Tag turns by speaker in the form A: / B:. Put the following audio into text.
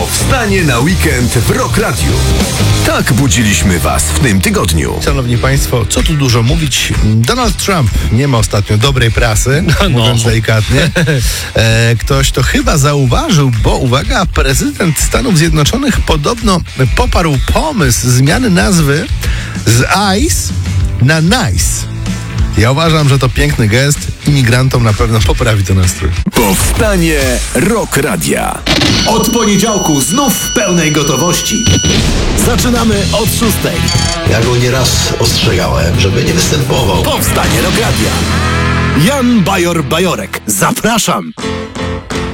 A: Powstanie na weekend w Rock Radio. Tak budziliśmy Was w tym tygodniu.
B: Szanowni Państwo, co tu dużo mówić? Donald Trump nie ma ostatnio dobrej prasy, mówiąc delikatnie. Ktoś to chyba zauważył, bo uwaga, prezydent Stanów Zjednoczonych podobno poparł pomysł zmiany nazwy z ICE na NICE. Ja uważam, że to piękny gest. Imigrantom na pewno poprawi to nastrój.
A: Powstanie Rock Radia.
C: Od poniedziałku znów w pełnej gotowości.
A: Zaczynamy od 6.
D: Ja go nieraz ostrzegałem, żeby nie występował.
A: Powstanie Rock Radia. Jan Bajor-Bajorek. Zapraszam.